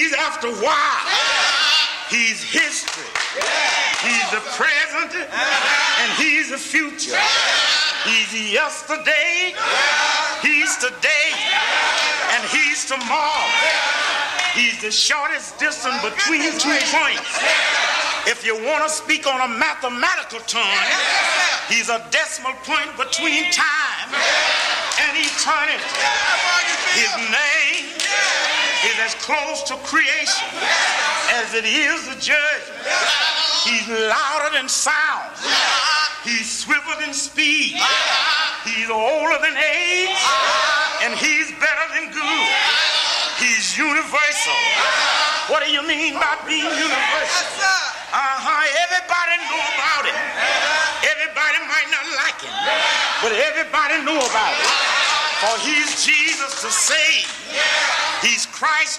He's after a while. He's history. He's the present and he's the future. He's yesterday, he's today, and he's tomorrow. He's the shortest distance between 2 points. If you want to speak on a mathematical term, he's a decimal point between time and eternity. His name is as close to creation as it is the judgment. He's louder than sound. He's swifter than speed. He's older than age. And he's better than good. He's universal. What do you mean by being universal? Everybody know about it. Everybody might not like him, but everybody know about it. For he's Jesus to save. He's Christ